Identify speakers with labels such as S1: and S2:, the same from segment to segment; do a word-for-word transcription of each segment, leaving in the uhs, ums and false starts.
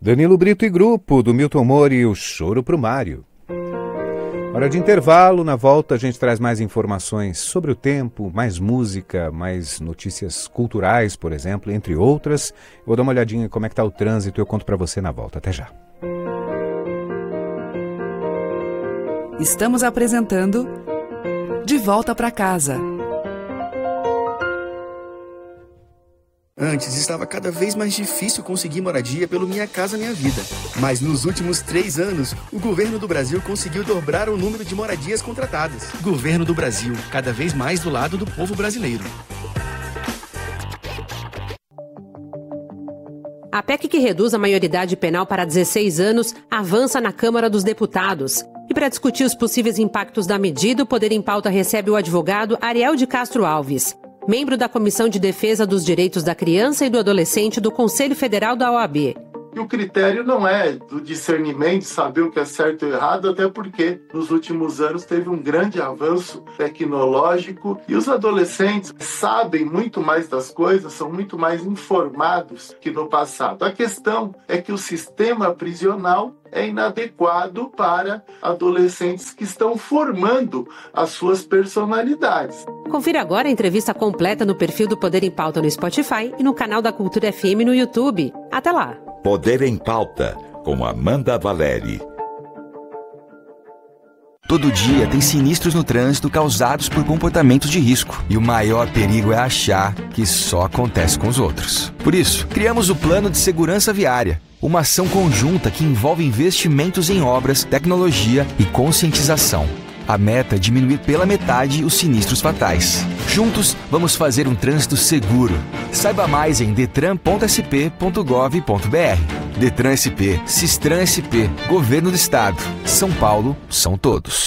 S1: Danilo Brito e grupo, do Milton Mori, o Choro pro Mário. Hora de intervalo, na volta a gente traz mais informações sobre o tempo, mais música, mais notícias culturais, por exemplo, entre outras. Eu vou dar uma olhadinha em como é que tá o trânsito e eu conto para você na volta. Até já.
S2: Estamos apresentando De Volta para Casa.
S3: Antes estava cada vez mais difícil conseguir moradia pelo Minha Casa Minha Vida. Mas nos últimos três anos, o governo do Brasil conseguiu dobrar o número de moradias contratadas. Governo do Brasil, cada vez mais do lado do povo brasileiro.
S4: A P E C que reduz a maioridade penal para dezesseis anos avança na Câmara dos Deputados. E para discutir os possíveis impactos da medida, o Poder em Pauta recebe o advogado Ariel de Castro Alves, membro da Comissão de Defesa dos Direitos da Criança e do Adolescente do Conselho Federal da O A B.
S5: E o critério não é do discernimento, saber o que é certo ou errado, até porque nos últimos anos teve um grande avanço tecnológico e os adolescentes sabem muito mais das coisas, são muito mais informados que no passado. A questão é que o sistema prisional é inadequado para adolescentes que estão formando as suas personalidades.
S4: Confira agora a entrevista completa no perfil do Poder em Pauta no Spotify e no canal da Cultura F M no YouTube. Até lá!
S6: Poder em Pauta, com Amanda Valeri.
S7: Todo dia tem sinistros no trânsito causados por comportamentos de risco. E o maior perigo é achar que só acontece com os outros. Por isso, criamos o Plano de Segurança Viária, uma ação conjunta que envolve investimentos em obras, tecnologia e conscientização. A meta é diminuir pela metade os sinistros fatais. Juntos, vamos fazer um trânsito seguro. Saiba mais em detran ponto s p ponto gov ponto b r. Detran S P, Sistran S P, Governo do Estado. São Paulo, são todos.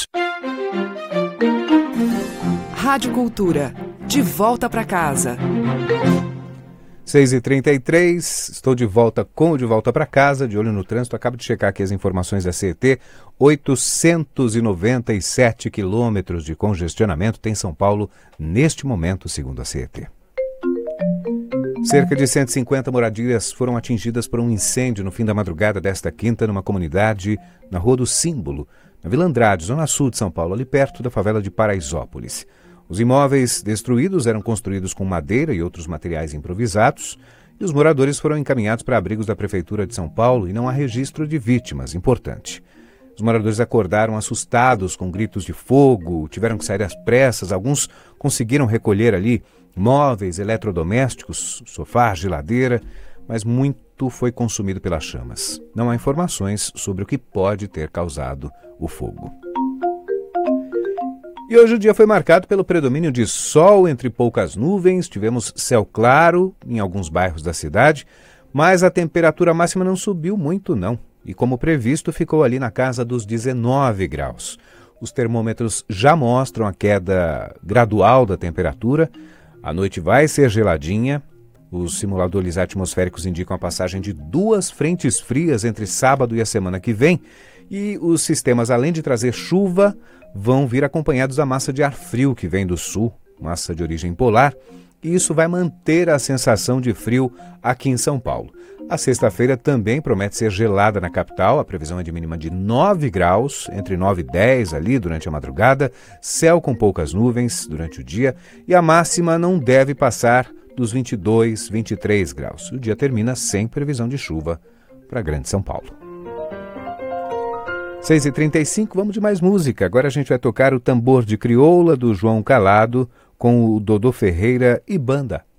S2: Rádio Cultura, de volta para casa.
S1: seis e trinta e três, estou de volta com o De Volta para Casa, de olho no trânsito. Acabo de checar aqui as informações da C E T. oitocentos e noventa e sete quilômetros de congestionamento tem São Paulo neste momento, segundo a C E T. Cerca de cento e cinquenta moradias foram atingidas por um incêndio no fim da madrugada desta quinta numa comunidade na Rua do Símbolo, na Vila Andrade, zona sul de São Paulo, ali perto da favela de Paraisópolis. Os imóveis destruídos eram construídos com madeira e outros materiais improvisados e os moradores foram encaminhados para abrigos da Prefeitura de São Paulo e não há registro de vítimas, importante. Os moradores acordaram assustados com gritos de fogo, tiveram que sair às pressas, alguns conseguiram recolher ali móveis, eletrodomésticos, sofá, geladeira, mas muito foi consumido pelas chamas. Não há informações sobre o que pode ter causado o fogo. E hoje o dia foi marcado pelo predomínio de sol entre poucas nuvens, tivemos céu claro em alguns bairros da cidade, mas a temperatura máxima não subiu muito não, e como previsto ficou ali na casa dos dezenove graus. Os termômetros já mostram a queda gradual da temperatura, a noite vai ser geladinha, os simuladores atmosféricos indicam a passagem de duas frentes frias entre sábado e a semana que vem, e os sistemas, além de trazer chuva, vão vir acompanhados da massa de ar frio que vem do sul, massa de origem polar, e isso vai manter a sensação de frio aqui em São Paulo. A sexta-feira também promete ser gelada na capital, a previsão é de mínima de nove graus, entre nove e dez ali durante a madrugada, céu com poucas nuvens durante o dia, e a máxima não deve passar dos vinte e dois, vinte e três graus. O dia termina sem previsão de chuva para a Grande São Paulo. seis e trinta e cinco, vamos de mais música. Agora a gente vai tocar o Tambor de Crioula, do João Calado, com o Dodô Ferreira e banda.